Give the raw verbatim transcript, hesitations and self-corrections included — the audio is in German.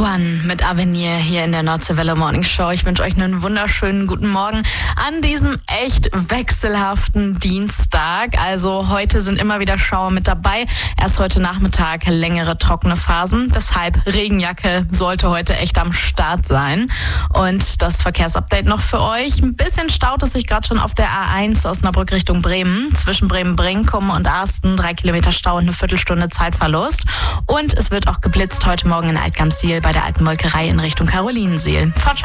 Luan mit Avenir hier in der Nordseewelle Morning Show. Ich wünsche euch einen wunderschönen guten Morgen an diesem echt wechselhaften Dienstag. Also heute sind immer wieder Schauer mit dabei. Erst heute Nachmittag längere trockene Phasen. Deshalb Regenjacke sollte heute echt am Start sein. Und das Verkehrsupdate noch für euch. Ein bisschen staut es sich gerade schon auf der A eins Osnabrück Richtung Bremen. Zwischen Bremen-Brinkum und Arsten drei Kilometer Stau und eine Viertelstunde Zeitverlust. Und es wird auch geblitzt heute Morgen in Altgamseel bei der Alten Molkerei in Richtung Karolinenseel.